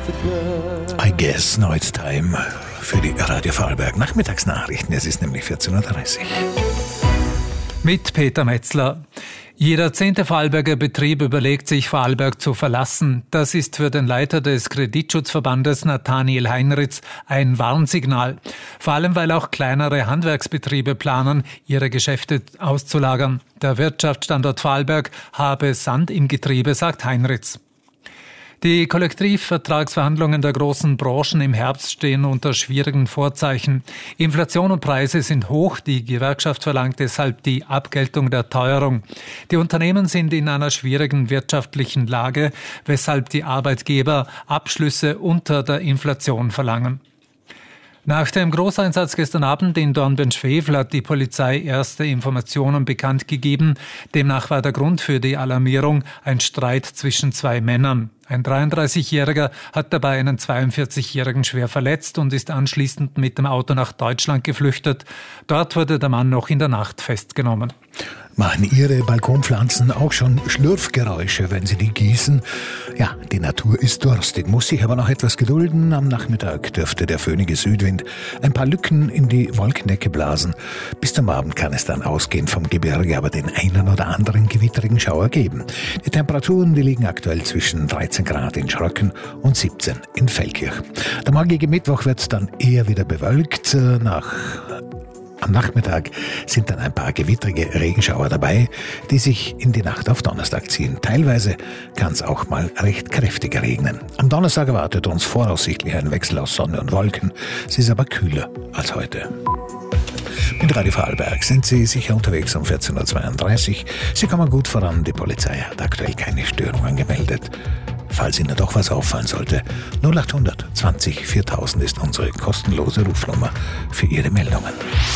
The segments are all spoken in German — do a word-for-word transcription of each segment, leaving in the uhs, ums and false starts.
I guess now it's time für die Radio Vorarlberg Nachmittagsnachrichten. Es ist nämlich vierzehn Uhr dreißig. Mit Peter Metzler. Jeder zehnte Vorarlberger Betrieb überlegt sich, Vorarlberg zu verlassen. Das ist für den Leiter des Kreditschutzverbandes Nathaniel Heinritz ein Warnsignal. Vor allem, weil auch kleinere Handwerksbetriebe planen, ihre Geschäfte auszulagern. Der Wirtschaftsstandort Vorarlberg habe Sand im Getriebe, sagt Heinritz. Die Kollektivvertragsverhandlungen der großen Branchen im Herbst stehen unter schwierigen Vorzeichen. Inflation und Preise sind hoch. Die Gewerkschaft verlangt deshalb die Abgeltung der Teuerung. Die Unternehmen sind in einer schwierigen wirtschaftlichen Lage, weshalb die Arbeitgeber Abschlüsse unter der Inflation verlangen. Nach dem Großeinsatz gestern Abend in Dornbirn-Schwefel hat die Polizei erste Informationen bekannt gegeben. Demnach war der Grund für die Alarmierung ein Streit zwischen zwei Männern. Ein dreiunddreißigjähriger hat dabei einen zweiundvierzigjährigen schwer verletzt und ist anschließend mit dem Auto nach Deutschland geflüchtet. Dort wurde der Mann noch in der Nacht festgenommen. Machen Ihre Balkonpflanzen auch schon Schlürfgeräusche, wenn Sie die gießen? Ja, die Natur ist durstig, muss sich aber noch etwas gedulden. Am Nachmittag dürfte der föhnige Südwind ein paar Lücken in die Wolkendecke blasen. Bis zum Abend kann es dann ausgehend vom Gebirge aber den einen oder anderen gewitterigen Schauer geben. Die Temperaturen, die liegen aktuell zwischen dreizehn Grad in Schröcken und siebzehn in Feldkirch. Der morgige Mittwoch wird dann eher wieder bewölkt. Nach Am Nachmittag sind dann ein paar gewittrige Regenschauer dabei, die sich in die Nacht auf Donnerstag ziehen. Teilweise kann es auch mal recht kräftig regnen. Am Donnerstag erwartet uns voraussichtlich ein Wechsel aus Sonne und Wolken. Es ist aber kühler als heute. Mit Radio Vorarlberg sind Sie sicher unterwegs um vierzehn Uhr zweiunddreißig. Sie kommen gut voran. Die Polizei hat aktuell keine Störungen gemeldet. Falls Ihnen doch was auffallen sollte, null achthundert zwanzig viertausend ist unsere kostenlose Rufnummer für Ihre Meldungen.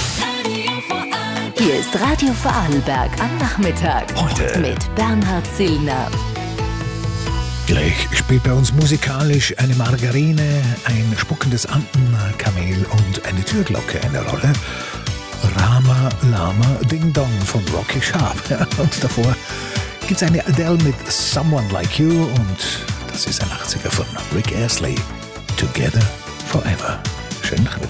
Hier ist Radio Vorarlberg am Nachmittag. Heute mit Bernhard Zillner. Gleich spielt bei uns musikalisch eine Margarine, ein spuckendes Andenkamel und eine Türglocke eine Rolle. Rama Lama Ding Dong von Rocky Sharp. Und davor gibt's eine Adele mit Someone Like You und das ist ein achtziger von Rick Astley. Together Forever. Schönen Nachmittag.